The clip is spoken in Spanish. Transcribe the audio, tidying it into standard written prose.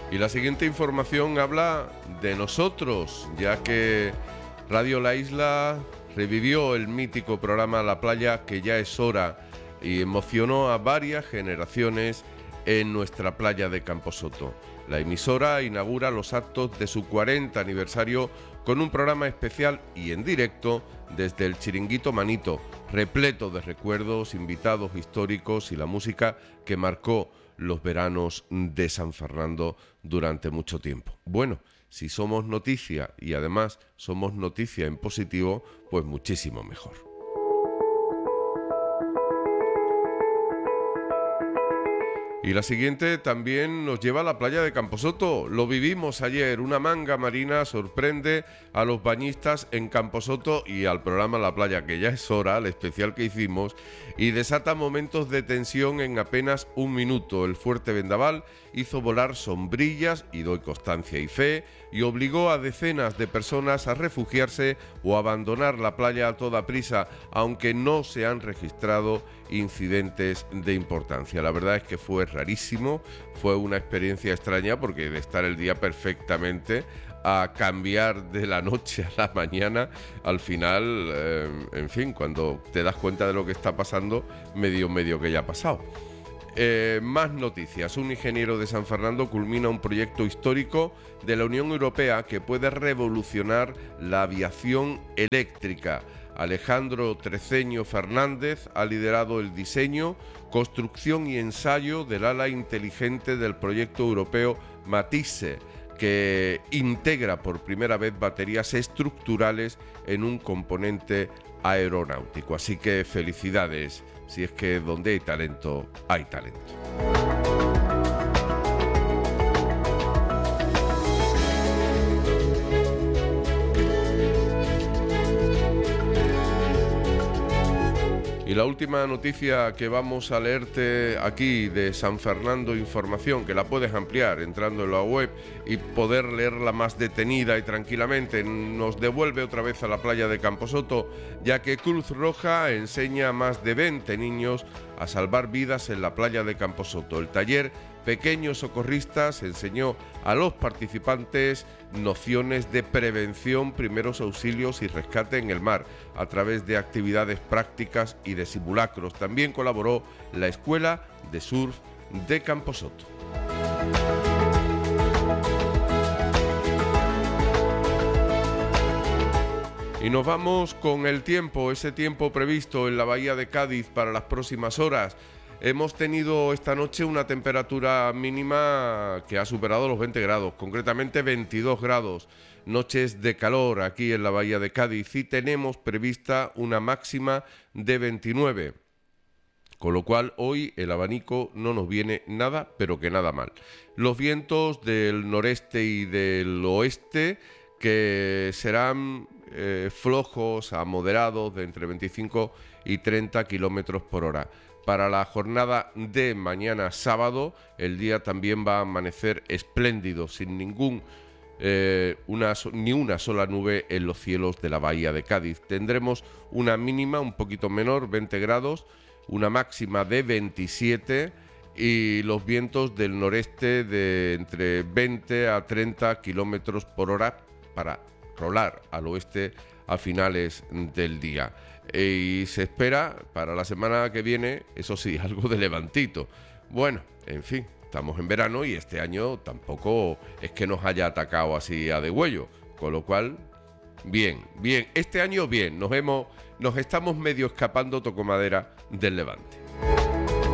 Y la siguiente información habla de nosotros, ya que Radio La Isla revivió el mítico programa La Playa, que ya es hora, y emocionó a varias generaciones en nuestra playa de Camposoto. La emisora inaugura los actos de su 40 aniversario con un programa especial y en directo desde el Chiringuito Manito, repleto de recuerdos, invitados históricos y la música que marcó los veranos de San Fernando durante mucho tiempo. Bueno, si somos noticia y además somos noticia en positivo, pues muchísimo mejor. Y la siguiente también nos lleva a la playa de Camposoto. Lo vivimos ayer, una manga marina sorprende a los bañistas en Camposoto y al programa La Playa, que ya es hora, el especial que hicimos, y desata momentos de tensión en apenas un minuto. El fuerte vendaval hizo volar sombrillas, y doy constancia y fe, y obligó a decenas de personas a refugiarse o abandonar la playa a toda prisa, aunque no se han registrado incidentes de importancia. La verdad es que fue rarísimo, fue una experiencia extraña, porque de estar el día perfectamente a cambiar de la noche a la mañana, al final, en fin, cuando te das cuenta de lo que está pasando, medio que ya ha pasado. Más noticias. Un ingeniero de San Fernando culmina un proyecto histórico de la Unión Europea que puede revolucionar la aviación eléctrica. Alejandro Treceño Fernández ha liderado el diseño, construcción y ensayo del ala inteligente del proyecto europeo Matisse, que integra por primera vez baterías estructurales en un componente aeronáutico. Así que felicidades, si es que donde hay talento, hay talento. Y la última noticia que vamos a leerte aquí de San Fernando Información, que la puedes ampliar entrando en la web y poder leerla más detenida y tranquilamente, nos devuelve otra vez a la playa de Camposoto, ya que Cruz Roja enseña a más de 20 niños a salvar vidas en la playa de Camposoto. El taller Pequeños Socorristas enseñó a los participantes nociones de prevención, primeros auxilios y rescate en el mar a través de actividades prácticas y de simulacros. También colaboró la Escuela de Surf de Camposoto. Y nos vamos con el tiempo, ese tiempo previsto en la bahía de Cádiz para las próximas horas. Hemos tenido esta noche una temperatura mínima que ha superado los 20 grados, concretamente 22 grados, noches de calor aquí en la bahía de Cádiz, y tenemos prevista una máxima de 29. Con lo cual hoy el abanico no nos viene nada, pero que nada mal. Los vientos del noreste y del oeste que serán flojos a moderados de entre 25 y 30 kilómetros por hora. Para la jornada de mañana sábado, el día también va a amanecer espléndido, sin ni una sola nube en los cielos de la bahía de Cádiz. Tendremos una mínima un poquito menor, 20 grados, una máxima de 27 y los vientos del noreste de entre 20 a 30 kilómetros por hora para rolar al oeste a finales del día. Y se espera para la semana que viene, eso sí, algo de levantito. Bueno, en fin, estamos en verano y este año tampoco es que nos haya atacado así a degüello, con lo cual, bien, este año bien, nos estamos medio escapando, toco madera, del levante.